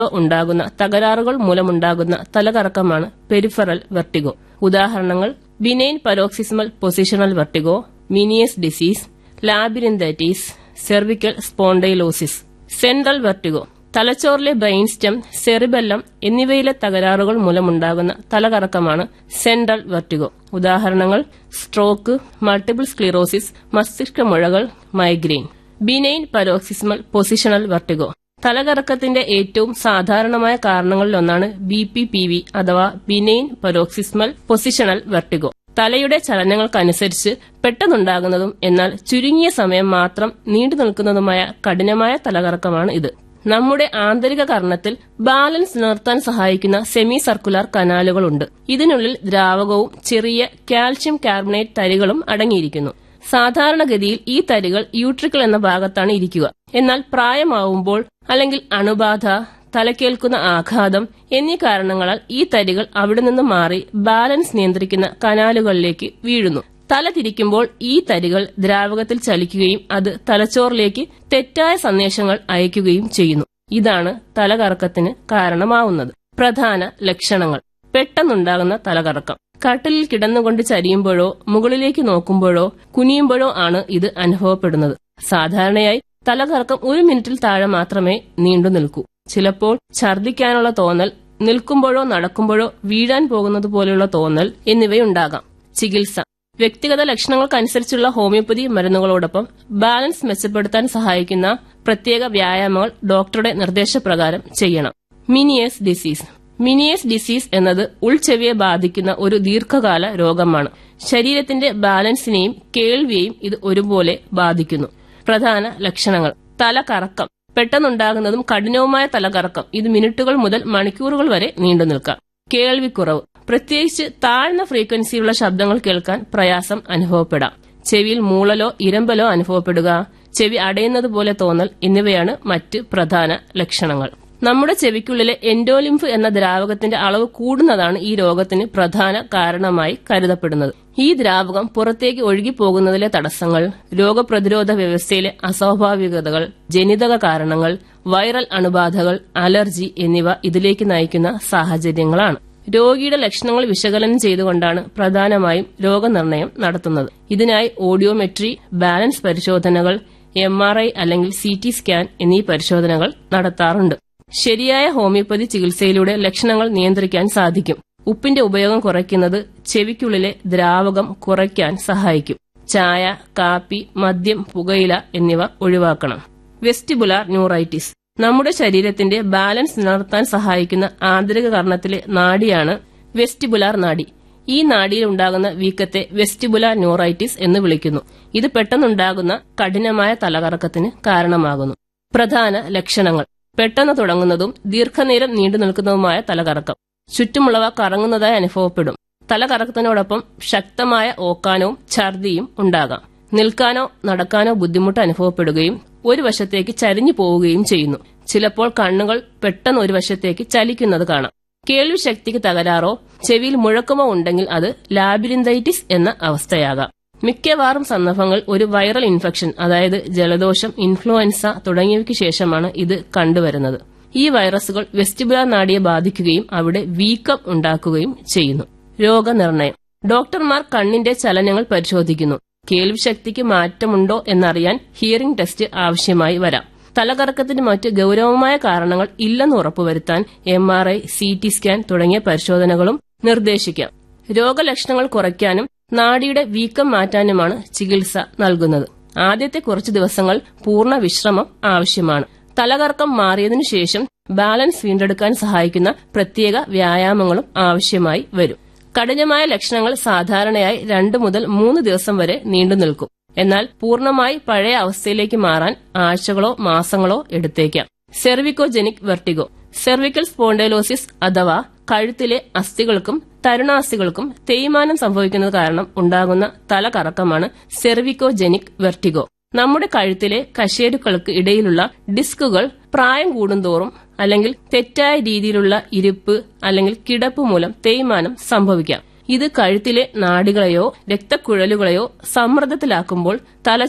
ഉണ്ടാകുന്ന തകരാറുകൾ മൂലമുണ്ടാകുന്ന തലകറക്കമാണ് പെരിഫറൽ വെർട്ടിഗോ. ഉദാഹരണങ്ങൾ benign paroxysmal positional vertigo, Ménière's disease, ലാബിരിന്തൈറ്റിസ്, cervical spondylosis. Central vertigo തലച്ചോറിലെ ബ്രെയിൻ സ്റ്റെം, സെറിബെല്ലം എന്നിവയിലെ തകരാറുകൾ മൂലമുണ്ടാകുന്ന തലകറക്കമാണ് സെൻട്രൽ വെർട്ടിഗോ. ഉദാഹരണങ്ങൾ സ്ട്രോക്ക്, മൾട്ടിപ്പിൾ സ്ക്ലിറോസിസ്, മസ്തിഷ്ക മുഴകൾ, migraine. Benign paroxysmal positional vertigo തലകറക്കത്തിന്റെ ഏറ്റവും സാധാരണമായ കാരണങ്ങളിലൊന്നാണ് BPPV അഥവാ ബിനൈൻ പരോക്സിസ്മൽ പൊസിഷണൽ വെർട്ടിഗോ. തലയുടെ ചലനങ്ങൾക്കനുസരിച്ച് പെട്ടെന്നുണ്ടാകുന്നതും എന്നാൽ ചുരുങ്ങിയ സമയം മാത്രം നീണ്ടു നിൽക്കുന്നതുമായ കഠിനമായ തലകറക്കമാണ് ഇത്. നമ്മുടെ ആന്തരിക കർണത്തിൽ ബാലൻസ് നിലനിർത്താൻ സഹായിക്കുന്ന സെമി സർക്കുലർ കനാലുകളുണ്ട്. ഇതിനുള്ളിൽ ദ്രാവകവും ചെറിയ കാൽഷ്യം കാർബണേറ്റ് തരികളും അടങ്ങിയിരിക്കുന്നു. സാധാരണഗതിയിൽ ഈ തരികൾ യൂട്രിക്കിൾ എന്ന ഭാഗത്താണ് ഇരിക്കുക. എന്നാൽ പ്രായമാവുമ്പോൾ അല്ലെങ്കിൽ അണുബാധ, തലക്കേൽക്കുന്ന ആഘാതം എന്നീ കാരണങ്ങളാൽ ഈ തരികൾ അവിടെ നിന്ന് മാറി ബാലൻസ് നിയന്ത്രിക്കുന്ന കനാലുകളിലേക്ക് വീഴുന്നു. തല തിരിക്കുമ്പോൾ ഈ തരികൾ ദ്രാവകത്തിൽ ചലിക്കുകയും അത് തലച്ചോറിലേക്ക് തെറ്റായ സന്ദേശങ്ങൾ അയക്കുകയും ചെയ്യുന്നു. ഇതാണ് തലകറക്കത്തിന് കാരണമാവുന്നത്. പ്രധാന ലക്ഷണങ്ങൾ: പെട്ടെന്നുണ്ടാകുന്ന തലകറക്കം. കട്ടിലിൽ കിടന്നുകൊണ്ട് ചരിയുമ്പോഴോ മുകളിലേക്ക് നോക്കുമ്പോഴോ കുനിയുമ്പോഴോ ആണ് ഇത് അനുഭവപ്പെടുന്നത്. സാധാരണയായി തലകറക്കം 1 മിനിറ്റിൽ താഴെ മാത്രമേ നീണ്ടു നിൽക്കൂ. ചിലപ്പോൾ ഛർദ്ദിക്കാനുള്ള തോന്നൽ, നിൽക്കുമ്പോഴോ നടക്കുമ്പോഴോ വീഴാൻ പോകുന്നത് പോലെയുള്ള തോന്നൽ എന്നിവയുണ്ടാകാം. ചികിത്സ: വ്യക്തിഗത ലക്ഷണങ്ങൾക്കനുസരിച്ചുള്ള ഹോമിയോപ്പതി മരുന്നുകളോടൊപ്പം ബാലൻസ് മെച്ചപ്പെടുത്താൻ സഹായിക്കുന്ന പ്രത്യേക വ്യായാമങ്ങൾ ഡോക്ടറുടെ നിർദ്ദേശപ്രകാരം ചെയ്യണം. Ménière's disease. മിനിയസ് ഡിസീസ് എന്നത് ഉൾച്ചെവിയെ ബാധിക്കുന്ന ഒരു ദീർഘകാല രോഗമാണ്. ശരീരത്തിന്റെ ബാലൻസിനെയും കേൾവിയെയും ഇത് ഒരുപോലെ ബാധിക്കുന്നു. പ്രധാന ലക്ഷണങ്ങൾ: തലകറക്കം. പെട്ടെന്നുണ്ടാകുന്നതും കഠിനവുമായ തലകറക്കം. ഇത് മിനിറ്റുകൾ മുതൽ മണിക്കൂറുകൾ വരെ നീണ്ടു നിൽക്കാം. കേൾവിക്കുറവ്. പ്രത്യേകിച്ച് താഴ്ന്ന ഫ്രീക്വൻസിയുള്ള ശബ്ദങ്ങൾ കേൾക്കാൻ പ്രയാസം അനുഭവപ്പെടാം. ചെവിയിൽ മൂളലോ ഇരമ്പലോ അനുഭവപ്പെടുക, ചെവി അടയുന്നതുപോലെ തോന്നൽ എന്നിവയാണ് മറ്റ് പ്രധാന ലക്ഷണങ്ങൾ. നമ്മുടെ ചെവിക്കുള്ളിലെ എൻഡോലിംഫ് എന്ന ദ്രാവകത്തിന്റെ അളവ് കൂടുന്നതാണ് ഈ രോഗത്തിന് പ്രധാന കാരണമായി കരുതപ്പെടുന്നത്. ഈ ദ്രാവകം പുറത്തേക്ക് ഒഴുകിപ്പോകുന്നതിലെ തടസ്സങ്ങൾ, രോഗപ്രതിരോധ വ്യവസ്ഥയിലെ അസ്വാഭാവികതകൾ, ജനിതക കാരണങ്ങൾ, വൈറൽ അണുബാധകൾ, അലർജി എന്നിവ ഇതിലേക്ക് നയിക്കുന്ന സാഹചര്യങ്ങളാണ്. രോഗിയുടെ ലക്ഷണങ്ങൾ വിശകലനം ചെയ്തുകൊണ്ടാണ് പ്രധാനമായും രോഗനിർണയം നടത്തുന്നത്. ഇതിനായി ഓഡിയോമെട്രി, ബാലൻസ് പരിശോധനകൾ, MRI അല്ലെങ്കിൽ CT സ്കാൻ എന്നീ പരിശോധനകൾ നടത്താറുണ്ട്. ശരിയായ ഹോമിയോപ്പതി ചികിത്സയിലൂടെ ലക്ഷണങ്ങൾ നിയന്ത്രിക്കാൻ സാധിക്കും. ഉപ്പിന്റെ ഉപയോഗം കുറയ്ക്കുന്നത് ചെവിക്കുള്ളിലെ ദ്രാവകം കുറയ്ക്കാൻ സഹായിക്കും. ചായ, കാപ്പി, മദ്യം, പുകയില എന്നിവ ഒഴിവാക്കണം. Vestibular neuritis. നമ്മുടെ ശരീരത്തിന്റെ ബാലൻസ് നിലനിർത്താൻ സഹായിക്കുന്ന ആന്തരിക കർണത്തിലെ നാഡിയാണ് വെസ്റ്റിബുലാർ നാഡി. ഈ നാഡിയിൽ ഉണ്ടാകുന്ന വീക്കത്തെ വെസ്റ്റിബുലാർ ന്യൂറൈറ്റിസ് എന്ന് വിളിക്കുന്നു. ഇത് പെട്ടെന്നുണ്ടാകുന്ന കഠിനമായ തലകറക്കത്തിന് കാരണമാകുന്നു. പ്രധാന ലക്ഷണങ്ങൾ: പെട്ടെന്ന് തുടങ്ങുന്നതും ദീർഘനേരം നീണ്ടു നിൽക്കുന്നതുമായ തലകറക്കം. ചുറ്റുമുള്ളവ കറങ്ങുന്നതായി അനുഭവപ്പെടും. തലകറക്കത്തിനോടൊപ്പം ശക്തമായ ഓക്കാനവും ഛർദിയും ഉണ്ടാകാം. നിൽക്കാനോ നടക്കാനോ ബുദ്ധിമുട്ട് അനുഭവപ്പെടുകയും ഒരു വശത്തേക്ക് ചരിഞ്ഞു പോവുകയും ചെയ്യുന്നു. ചിലപ്പോൾ കണ്ണുകൾ പെട്ടെന്ന് ഒരു വശത്തേക്ക് ചലിക്കുന്നത് കാണാം. കേൾവി ശക്തിക്ക് തകരാറോ ചെവിയിൽ മുഴക്കമോ ഉണ്ടെങ്കിൽ അത് ലാബിരിന്തൈറ്റിസ് എന്ന അവസ്ഥയാകാം. മിക്കവാറും സന്ദർഭങ്ങൾ ഒരു വൈറൽ ഇൻഫെക്ഷൻ, അതായത് ജലദോഷം, ഇൻഫ്ലുവൻസ തുടങ്ങിയവയ്ക്ക് ശേഷമാണ് ഇത് കണ്ടുവരുന്നത്. ഈ വൈറസുകൾ വെസ്റ്റിബുലാർ നാഡിയെ ബാധിക്കുകയും അവിടെ വീക്കം ഉണ്ടാക്കുകയും ചെയ്യുന്നു. രോഗനിർണയം: ഡോക്ടർമാർ കണ്ണിന്റെ ചലനങ്ങൾ പരിശോധിക്കുന്നു. കേൾവിശക്തിക്ക് മാറ്റമുണ്ടോ എന്നറിയാൻ ഹിയറിംഗ് ടെസ്റ്റ് ആവശ്യമായി വരാം. തലകറക്കത്തിന് മറ്റ് ഗൌരവമായ കാരണങ്ങൾ ഇല്ലെന്ന് ഉറപ്പുവരുത്താൻ MRI, CT സ്കാൻ തുടങ്ങിയ പരിശോധനകളും നിർദ്ദേശിക്കാം. രോഗലക്ഷണങ്ങൾ കുറയ്ക്കാനും നാഡിയുടെ വീക്കം മാറ്റാനുമാണ് ചികിത്സ നൽകുന്നത്. ആദ്യത്തെ കുറച്ചു ദിവസങ്ങൾ പൂർണ്ണ വിശ്രമം ആവശ്യമാണ്. തലകറക്കം മാറിയതിനു ശേഷം ബാലൻസ് വീണ്ടെടുക്കാൻ സഹായിക്കുന്ന പ്രത്യേക വ്യായാമങ്ങളും ആവശ്യമായി വരും. കഠിനമായ ലക്ഷണങ്ങൾ സാധാരണയായി 2 മുതൽ 3 ദിവസം വരെ നീണ്ടു നിൽക്കും. എന്നാൽ പൂർണ്ണമായി പഴയ അവസ്ഥയിലേക്ക് മാറാൻ ആഴ്ചകളോ മാസങ്ങളോ എടുത്തേക്കാം. Cervicogenic vertigo. സെർവിക്കൽ സ്പോണ്ടൈലോസിസ് അഥവാ കഴുത്തിലെ അസ്ഥികൾക്കും തരുണാസ്ഥികൾക്കും തേയ്മാനം സംഭവിക്കുന്നത് കാരണം ഉണ്ടാകുന്ന തലകറക്കമാണ് സെർവിക്കോജെനിക് വെർട്ടിഗോ. നമ്മുടെ കഴുത്തിലെ കശേരുക്കൾക്ക് ഇടയിലുള്ള ഡിസ്കുകൾ പ്രായം കൂടുന്തോറും അല്ലെങ്കിൽ തെറ്റായ രീതിയിലുള്ള ഇരിപ്പ് അല്ലെങ്കിൽ കിടപ്പ് മൂലം തേയ്മാനം സംഭവിക്കാം. ഇത് കഴുത്തിലെ നാഡികളെയോ രക്തക്കുഴലുകളെയോ സമ്മർദ്ദത്തിലാക്കുമ്പോൾ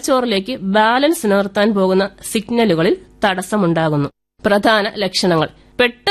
തലച്ചോറിലേക്ക് ബാലൻസ് നിലനിർത്താൻ പോകുന്ന സിഗ്നലുകളിൽ തടസ്സമുണ്ടാകുന്നു. പ്രധാന ലക്ഷണങ്ങൾ: പെട്ടെന്ന്